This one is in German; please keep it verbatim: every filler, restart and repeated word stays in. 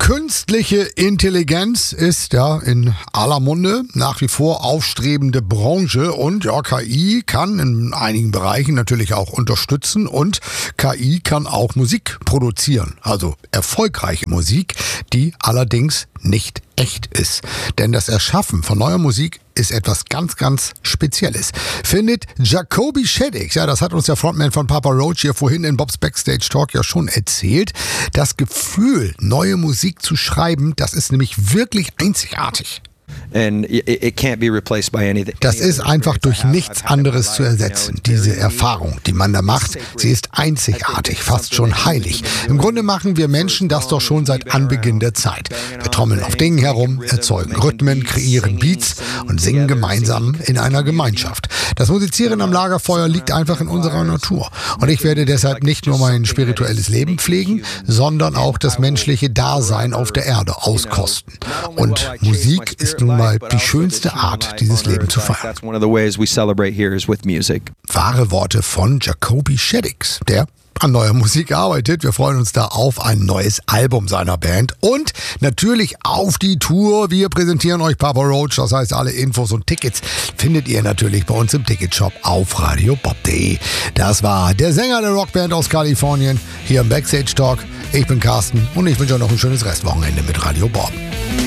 Künstliche Intelligenz ist ja in aller Munde, nach wie vor aufstrebende Branche und ja, K I kann in einigen Bereichen natürlich auch unterstützen und K I kann auch Musik produzieren, also erfolgreiche Musik, die allerdings nicht echt ist. Denn das Erschaffen von neuer Musik ist etwas ganz, ganz Spezielles. Findet Jacoby Shaddix, ja, das hat uns der Frontman von Papa Roach hier vorhin in Bob's Backstage Talk ja schon erzählt. Das Gefühl, neue Musik zu schreiben, das ist nämlich wirklich einzigartig. Das ist einfach durch nichts anderes zu ersetzen. Diese Erfahrung, die man da macht, sie ist einzigartig, fast schon heilig. Im Grunde machen wir Menschen das doch schon seit Anbeginn der Zeit. Wir trommeln auf Dingen herum, erzeugen Rhythmen, kreieren Beats und singen gemeinsam in einer Gemeinschaft. Das Musizieren am Lagerfeuer liegt einfach in unserer Natur. Und ich werde deshalb nicht nur mein spirituelles Leben pflegen, sondern auch das menschliche Dasein auf der Erde auskosten. Und Musik ist nun mal die schönste Art, dieses Leben zu feiern. Wahre Worte von Jacoby Shaddix, der an neuer Musik arbeitet. Wir freuen uns da auf ein neues Album seiner Band und natürlich auf die Tour. Wir präsentieren euch Papa Roach, das heißt, alle Infos und Tickets findet ihr natürlich bei uns im Ticketshop auf radio bob punkt de. Das war der Sänger der Rockband aus Kalifornien hier im Backstage Talk. Ich bin Carsten und ich wünsche euch noch ein schönes Restwochenende mit Radio Bob.